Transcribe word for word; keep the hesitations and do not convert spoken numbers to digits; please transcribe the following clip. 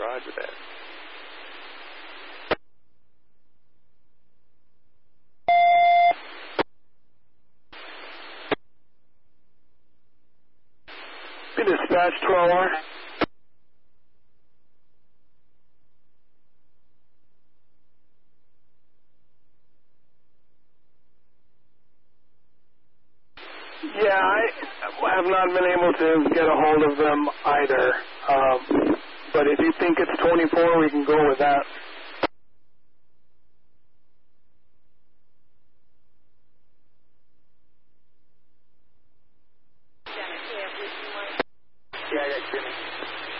Roger that. Dispatch twelve R. Yeah, I have not been able to get a hold of them either. Um, but if you think it's twenty-four, we can go with that.